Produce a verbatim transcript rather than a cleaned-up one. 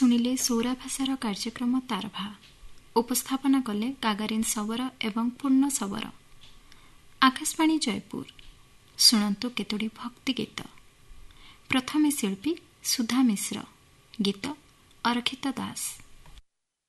ଶୁଣିଲେ ସୌରା ଭାଷାର କାର୍ଯ୍ୟକ୍ରମ ତାରଭା। ଉପସ୍ଥାପନା କଲେ ଗାଗାରିନ୍ ଶବର ଏବଂ ପୂର୍ଣ୍ଣ ଶବର। ଆକାଶବାଣୀ ଜୟପୁର। ଶୁଣନ୍ତୁ କେତୋଟି ଭକ୍ତି ଗୀତ। ପ୍ରଥମେ ଶିଳ୍ପୀ ସୁଧା ମିଶ୍ର, ଗୀତ ଅରକ୍ଷିତ ଦାସ।